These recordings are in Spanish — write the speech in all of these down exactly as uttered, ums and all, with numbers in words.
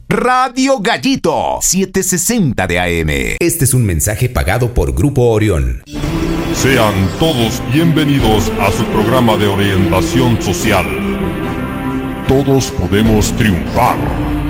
Radio Gallito, setecientos sesenta de A M. Este es un mensaje pagado por Grupo Orión. Sean todos bienvenidos a su programa de orientación social. Todos podemos triunfar.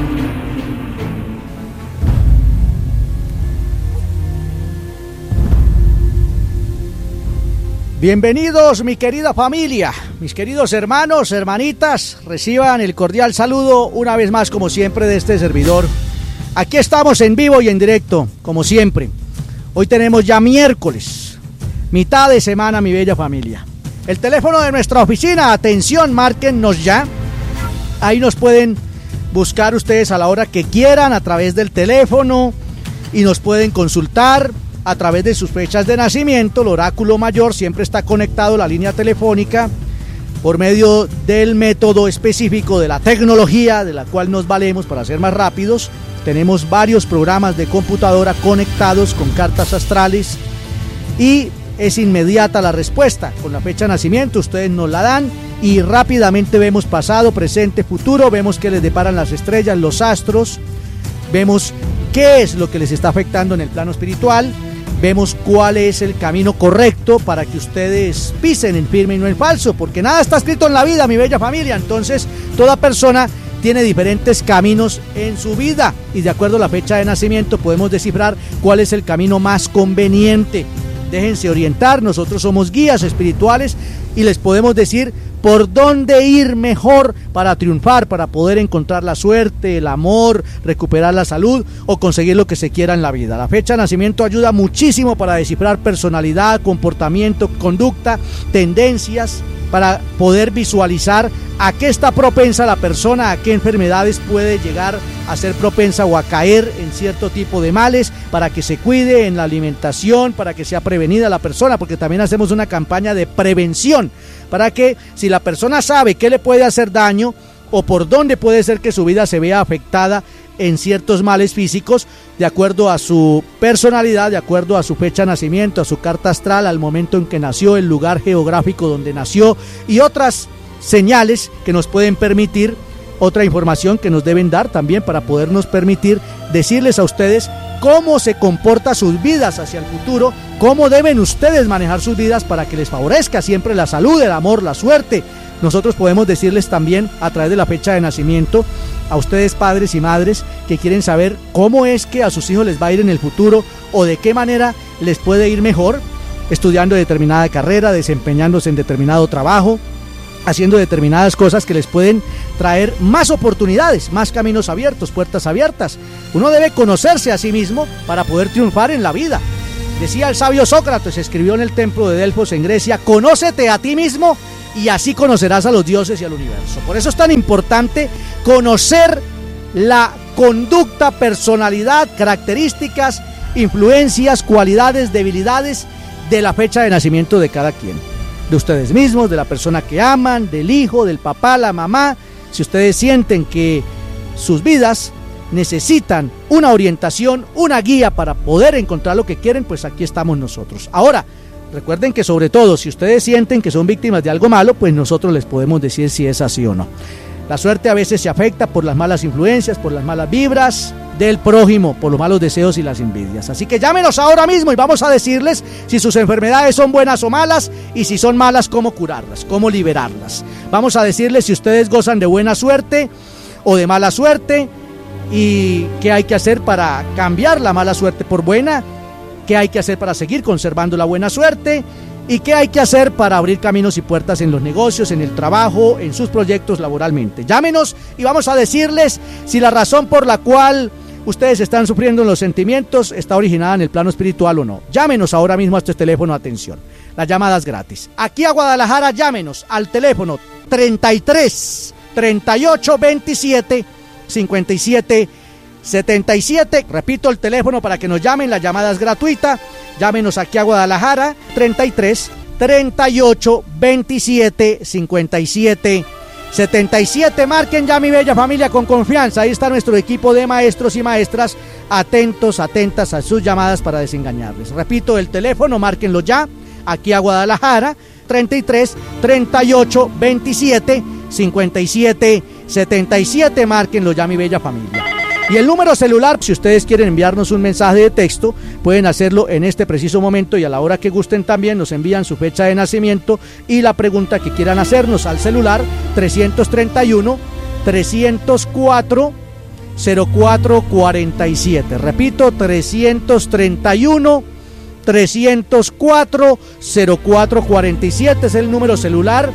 Bienvenidos, mi querida familia, mis queridos hermanos, hermanitas, reciban el cordial saludo una vez más, como siempre, de este servidor. Aquí estamos en vivo y en directo, como siempre. Hoy tenemos ya miércoles, mitad de semana, mi bella familia. El teléfono de nuestra oficina, atención, márquennos ya. Ahí nos pueden buscar ustedes a la hora que quieran a través del teléfono y nos pueden consultar a través de sus fechas de nacimiento. El oráculo mayor siempre está conectado a la línea telefónica por medio del método específico de la tecnología de la cual nos valemos para ser más rápidos. Tenemos varios programas de computadora conectados con cartas astrales y es inmediata la respuesta. Con la fecha de nacimiento ustedes nos la dan y rápidamente vemos pasado, presente, futuro, vemos qué les deparan las estrellas, los astros, vemos qué es lo que les está afectando en el plano espiritual. Vemos cuál es el camino correcto para que ustedes pisen en firme y no en falso, porque nada está escrito en la vida, mi bella familia. Entonces, toda persona tiene diferentes caminos en su vida y de acuerdo a la fecha de nacimiento podemos descifrar cuál es el camino más conveniente. Déjense orientar, nosotros somos guías espirituales y les podemos decir por dónde ir mejor para triunfar, para poder encontrar la suerte, el amor, recuperar la salud o conseguir lo que se quiera en la vida. La fecha de nacimiento ayuda muchísimo para descifrar personalidad, comportamiento, conducta, tendencias, para poder visualizar a qué está propensa la persona, a qué enfermedades puede llegar a ser propensa o a caer en cierto tipo de males, para que se cuide en la alimentación, para que sea prevenida la persona, porque también hacemos una campaña de prevención, para que si la persona sabe qué le puede hacer daño o por dónde puede ser que su vida se vea afectada en ciertos males físicos, de acuerdo a su personalidad, de acuerdo a su fecha de nacimiento, a su carta astral, al momento en que nació, el lugar geográfico donde nació y otras señales que nos pueden permitir, otra información que nos deben dar también para podernos permitir decirles a ustedes cómo se comporta sus vidas hacia el futuro, cómo deben ustedes manejar sus vidas para que les favorezca siempre la salud, el amor, la suerte. Nosotros podemos decirles también a través de la fecha de nacimiento a ustedes, padres y madres, que quieren saber cómo es que a sus hijos les va a ir en el futuro o de qué manera les puede ir mejor estudiando determinada carrera, desempeñándose en determinado trabajo, haciendo determinadas cosas que les pueden traer más oportunidades, más caminos abiertos, puertas abiertas. Uno debe conocerse a sí mismo para poder triunfar en la vida. Decía el sabio Sócrates, escribió en el templo de Delfos en Grecia: conócete a ti mismo y así conocerás a los dioses y al universo. Por eso es tan importante conocer la conducta, personalidad, características, influencias, cualidades, debilidades de la fecha de nacimiento de cada quien. De ustedes mismos, de la persona que aman, del hijo, del papá, la mamá. Si ustedes sienten que sus vidas necesitan una orientación, una guía para poder encontrar lo que quieren, pues aquí estamos nosotros. Ahora, recuerden que sobre todo si ustedes sienten que son víctimas de algo malo, pues nosotros les podemos decir si es así o no. La suerte a veces se afecta por las malas influencias, por las malas vibras del prójimo, por los malos deseos y las envidias. Así que llámenos ahora mismo y vamos a decirles si sus enfermedades son buenas o malas, y si son malas, cómo curarlas, cómo liberarlas. Vamos a decirles si ustedes gozan de buena suerte o de mala suerte, y qué hay que hacer para cambiar la mala suerte por buena, qué hay que hacer para seguir conservando la buena suerte, y qué hay que hacer para abrir caminos y puertas en los negocios, en el trabajo, en sus proyectos laboralmente. Llámenos y vamos a decirles si la razón por la cual ustedes están sufriendo en los sentimientos está originada en el plano espiritual o no. Llámenos ahora mismo a este teléfono, atención, la llamada es gratis. Aquí a Guadalajara, llámenos al teléfono treinta y tres, treinta y ocho, veintisiete, cincuenta y siete, setenta y siete. Repito el teléfono para que nos llamen, la llamada es gratuita. Llámenos aquí a Guadalajara, treinta y tres, treinta y ocho, veintisiete, cincuenta y siete, setenta y siete. Marquen ya, mi bella familia, con confianza. Ahí está nuestro equipo de maestros y maestras atentos, atentas a sus llamadas para desengañarles. Repito el teléfono, márquenlo ya, aquí a Guadalajara, treinta y tres, treinta y ocho, veintisiete, cincuenta y siete, setenta y siete. Márquenlo ya, mi bella familia. Y el número celular, si ustedes quieren enviarnos un mensaje de texto, pueden hacerlo en este preciso momento y a la hora que gusten también nos envían su fecha de nacimiento y la pregunta que quieran hacernos al celular trescientos treinta y uno, trescientos cuatro, cero cuatro cuarenta y siete. Repito, trescientos treinta y uno, trescientos cuatro, cero cuatro cuarenta y siete es el número celular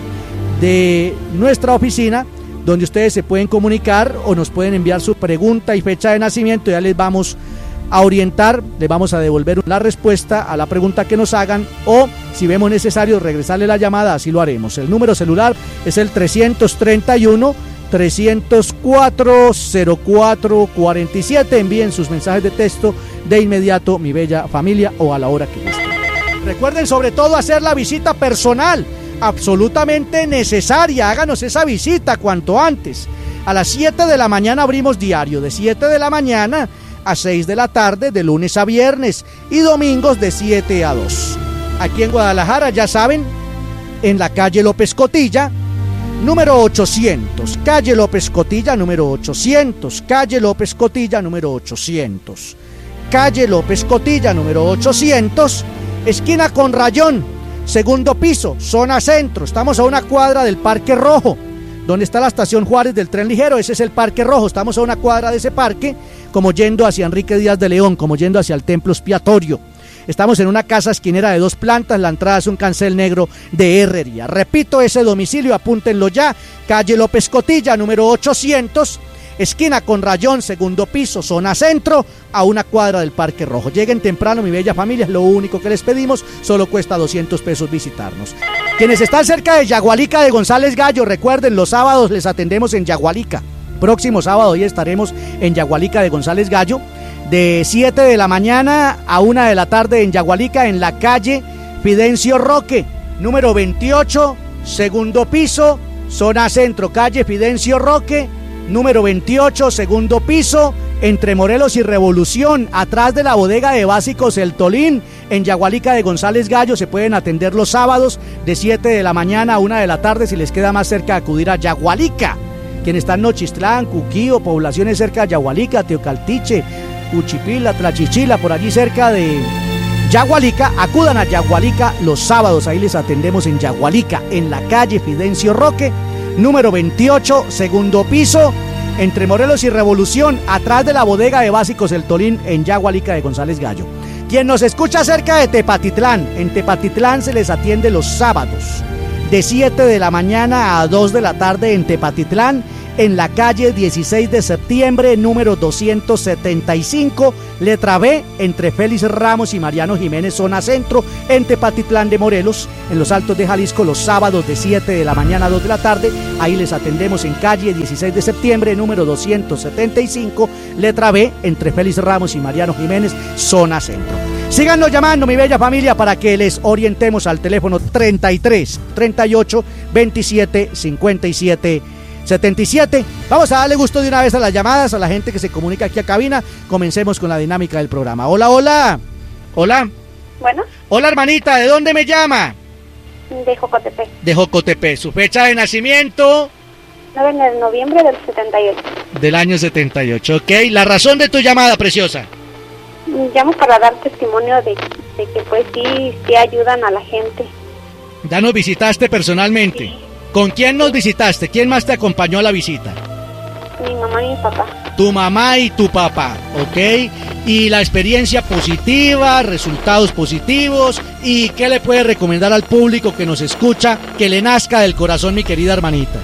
de nuestra oficina, donde ustedes se pueden comunicar o nos pueden enviar su pregunta y fecha de nacimiento. Ya les vamos a orientar, les vamos a devolver la respuesta a la pregunta que nos hagan, o si vemos necesario regresarle la llamada, así lo haremos. El número celular es el trescientos treinta y uno, trescientos cuatro, cero cuatro cuarenta y siete. Envíen sus mensajes de texto de inmediato, mi bella familia, o a la hora que gusten. Recuerden sobre todo hacer la visita personal, absolutamente necesaria. Háganos esa visita cuanto antes. A las siete de la mañana abrimos diario, de siete de la mañana a seis de la tarde, de lunes a viernes, y domingos de siete a dos. Aquí en Guadalajara, ya saben, en la calle López Cotilla, número ochocientos, calle López Cotilla, número ochocientos, calle López Cotilla, número ochocientos, calle López Cotilla, número ochocientos, esquina con Rayón, segundo piso, zona centro. Estamos a una cuadra del Parque Rojo, donde está la estación Juárez del tren ligero. Ese es el Parque Rojo. Estamos a una cuadra de ese parque, como yendo hacia Enrique Díaz de León, como yendo hacia el templo expiatorio. Estamos en una casa esquinera de dos plantas. La entrada es un cancel negro de herrería. Repito ese domicilio, apúntenlo ya. Calle López Cotilla, número ochocientos, esquina con Rayón, segundo piso, zona centro, a una cuadra del Parque Rojo. Lleguen temprano, mi bella familia, es lo único que les pedimos. Solo cuesta doscientos pesos visitarnos. Quienes están cerca de Yagualica de González Gallo, recuerden, los sábados les atendemos en Yagualica. Próximo sábado hoy estaremos en Yagualica de González Gallo, de siete de la mañana a una de la tarde en Yagualica, en la calle Fidencio Roque, número veintiocho, segundo piso, zona centro. Calle Fidencio Roque, número veintiocho, segundo piso, entre Morelos y Revolución, atrás de la bodega de básicos El Tolín, en Yagualica de González Gallo. Se pueden atender los sábados de siete de la mañana a una de la tarde, si les queda más cerca acudir a Yagualica. Quienes están en Nochistlán, Cuquío, poblaciones cerca de Yagualica, Teocaltiche, Uchipila, Tlachichila, por allí cerca de Yagualica, acudan a Yagualica los sábados. Ahí les atendemos en Yagualica, en la calle Fidencio Roque, número veintiocho, segundo piso, entre Morelos y Revolución, atrás de la bodega de básicos El Tolín, en Yagualica de González Gallo. Quien nos escucha cerca de Tepatitlán, en Tepatitlán se les atiende los sábados, de siete de la mañana a dos de la tarde en Tepatitlán, en la calle dieciséis de septiembre, número doscientos setenta y cinco, letra B, entre Félix Ramos y Mariano Jiménez, zona centro, en Tepatitlán de Morelos, en los Altos de Jalisco, los sábados de siete de la mañana a dos de la tarde. Ahí les atendemos en calle dieciséis de septiembre, número doscientos setenta y cinco, letra B, entre Félix Ramos y Mariano Jiménez, zona centro. Síganos llamando, mi bella familia, para que les orientemos al teléfono treinta y tres, treinta y ocho, veintisiete, cincuenta y siete, setenta y siete. Vamos a darle gusto de una vez a las llamadas, a la gente que se comunica aquí a cabina. Comencemos con la dinámica del programa. Hola, hola. Hola. Bueno. Hola, hermanita, ¿de dónde me llama? De Jocotepec. De Jocotepec. ¿Su fecha de nacimiento? nueve de noviembre del setenta y ocho. Del año setenta y ocho, ok. ¿La razón de tu llamada, preciosa? Llamo para dar testimonio de, de que pues sí, sí ayudan a la gente. ¿Ya nos visitaste personalmente? Sí. ¿Con quién nos visitaste? ¿Quién más te acompañó a la visita? Mi mamá y mi papá. Tu mamá y tu papá, ¿ok? Y la experiencia positiva, resultados positivos. ¿Y qué le puedes recomendar al público que nos escucha, que le nazca del corazón, mi querida hermanita?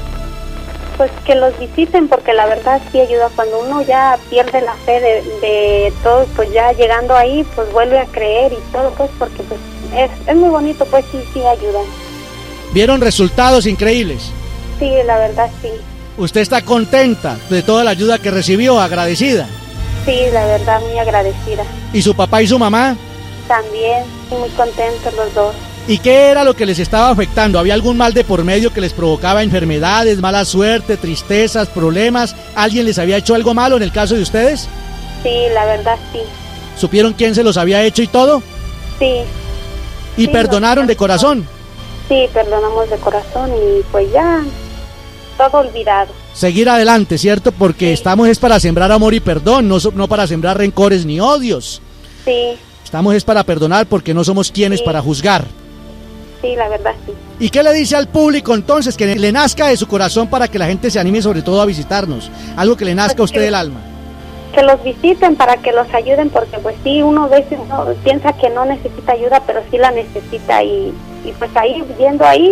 Pues que los visiten, porque la verdad sí ayuda. Cuando uno ya pierde la fe de, de todo, pues ya llegando ahí, pues vuelve a creer y todo, pues porque pues es, es muy bonito, pues sí, sí ayudan. ¿Vieron resultados increíbles? Sí, la verdad sí. ¿Usted está contenta de toda la ayuda que recibió, agradecida? Sí, la verdad, muy agradecida. ¿Y su papá y su mamá? También, muy contentos los dos. ¿Y qué era lo que les estaba afectando? ¿Había algún mal de por medio que les provocaba enfermedades, mala suerte, tristezas, problemas? ¿Alguien les había hecho algo malo en el caso de ustedes? Sí, la verdad sí. ¿Supieron quién se los había hecho y todo? Sí. ¿Y sí, perdonaron de corazón? Sí, perdonamos de corazón y pues ya, todo olvidado. Seguir adelante, ¿cierto? Porque sí. Estamos es para sembrar amor y perdón, no, no para sembrar rencores ni odios. Sí. Estamos es para perdonar porque no somos quienes sí. para juzgar. Sí, la verdad sí. ¿Y qué le dice al público entonces? Que le nazca de su corazón para que la gente se anime sobre todo a visitarnos. Algo que le nazca pues a usted que, del alma. Que los visiten para que los ayuden, porque pues sí, uno a veces no, piensa que no necesita ayuda, pero sí la necesita y, y pues ahí, viendo ahí,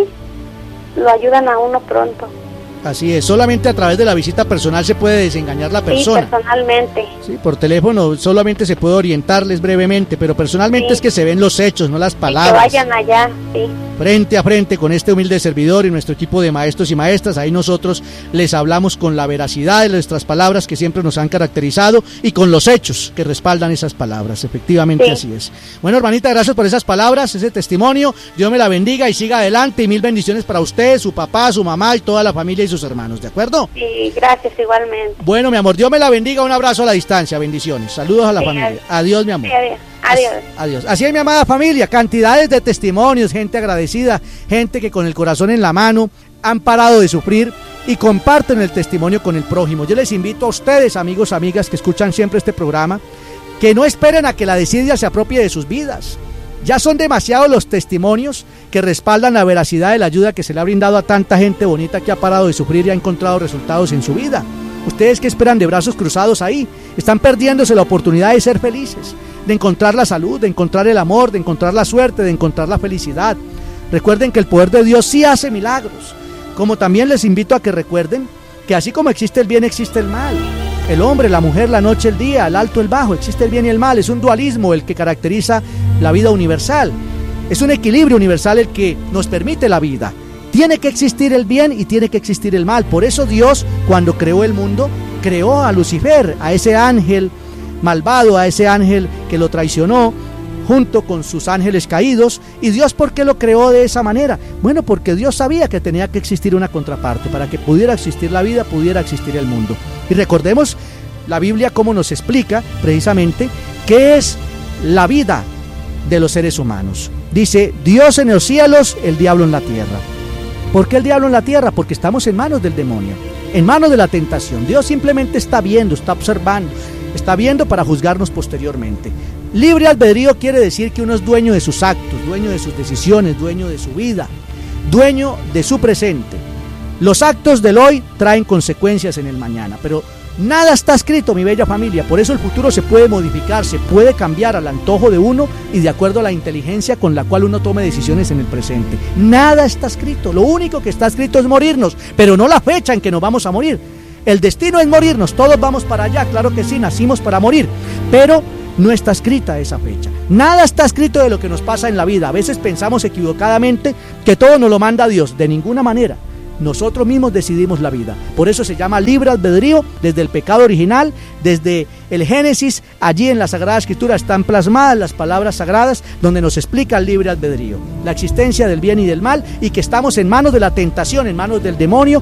lo ayudan a uno pronto. Así es, solamente a través de la visita personal se puede desengañar la persona. Sí, personalmente. Sí, por teléfono solamente se puede orientarles brevemente, pero personalmente sí. Es que se ven los hechos, no las palabras. Y que vayan allá, sí. Frente a frente con este humilde servidor y nuestro equipo de maestros y maestras, ahí nosotros les hablamos con la veracidad de nuestras palabras que siempre nos han caracterizado y con los hechos que respaldan esas palabras, efectivamente sí. Así es. Bueno, hermanita, gracias por esas palabras, ese testimonio, Dios me la bendiga y siga adelante y mil bendiciones para usted, su papá, su mamá y toda la familia y sus hermanos, ¿de acuerdo? Sí, gracias igualmente. Bueno, mi amor, Dios me la bendiga, un abrazo a la distancia, bendiciones, saludos a la sí, familia, adiós, adiós mi amor. Sí, adiós. Adiós. Adiós. Así es, mi amada familia, cantidades de testimonios, gente agradecida, gente que con el corazón en la mano han parado de sufrir y comparten el testimonio con el prójimo. Yo les invito a ustedes, amigos, amigas que escuchan siempre este programa, que no esperen a que la desidia se apropie de sus vidas. Ya son demasiados los testimonios que respaldan la veracidad de la ayuda que se le ha brindado a tanta gente bonita que ha parado de sufrir y ha encontrado resultados en su vida. Ustedes que esperan de brazos cruzados ahí, están perdiéndose la oportunidad de ser felices, de encontrar la salud, de encontrar el amor, de encontrar la suerte, de encontrar la felicidad. Recuerden que el poder de Dios sí hace milagros. Como también les invito a que recuerden que así como existe el bien, existe el mal. El hombre, la mujer, la noche, el día, el alto, el bajo, existe el bien y el mal. Es un dualismo el que caracteriza la vida universal. Es un equilibrio universal el que nos permite la vida. Tiene que existir el bien y tiene que existir el mal. Por eso Dios, cuando creó el mundo, creó a Lucifer, a ese ángel malvado, a ese ángel que lo traicionó, junto con sus ángeles caídos. ¿Y Dios por qué lo creó de esa manera? Bueno, porque Dios sabía que tenía que existir una contraparte, para que pudiera existir la vida, pudiera existir el mundo. Y recordemos la Biblia cómo nos explica precisamente qué es la vida de los seres humanos. Dice, Dios en los cielos, el diablo en la tierra. ¿Por qué el diablo en la tierra? Porque estamos en manos del demonio, en manos de la tentación. Dios simplemente está viendo, está observando, está viendo para juzgarnos posteriormente. Libre albedrío quiere decir que uno es dueño de sus actos, dueño de sus decisiones, dueño de su vida, dueño de su presente. Los actos del hoy traen consecuencias en el mañana, pero nada está escrito, mi bella familia. Por eso el futuro se puede modificar, se puede cambiar al antojo de uno y de acuerdo a la inteligencia con la cual uno tome decisiones en el presente. Nada está escrito, lo único que está escrito es morirnos, pero no la fecha en que nos vamos a morir. El destino es morirnos, todos vamos para allá, claro que sí, nacimos para morir, pero no está escrita esa fecha. Nada está escrito de lo que nos pasa en la vida. A veces pensamos equivocadamente que todo nos lo manda Dios, de ninguna manera. Nosotros mismos decidimos la vida. Por eso se llama libre albedrío, desde el pecado original, desde el Génesis. Allí en la Sagrada Escritura están plasmadas las palabras sagradas donde nos explica el libre albedrío, la existencia del bien y del mal, y que estamos en manos de la tentación, en manos del demonio,